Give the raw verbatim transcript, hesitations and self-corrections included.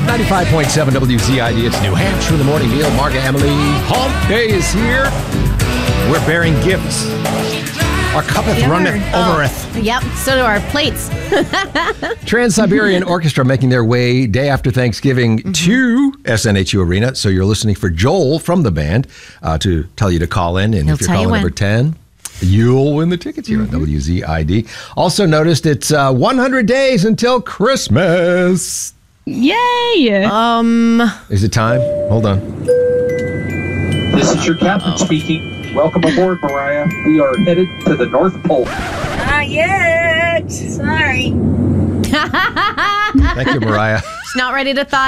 ninety-five point seven W Z I D. It's New Hampshire in the morning. Neil, Marga, Emily. Hump Day is here. We're bearing gifts. Our cuppeth Yeah. runneth Oh. overeth. Yep, so do our plates. Trans-Siberian Orchestra making their way day after Thanksgiving Mm-hmm. to S N H U Arena. So you're listening for Joel from the band uh, to tell you to call in. And He'll if you're tell you calling when. number ten, you'll win the tickets here Mm-hmm. on W Z I D. Also noticed it's uh, one hundred days until Christmas. Yay! Um, Is it time? Hold on. This is your captain speaking. Welcome aboard, Mariah. We are headed to the North Pole. Not yet. Sorry. Thank you, Mariah. she's not ready to thaw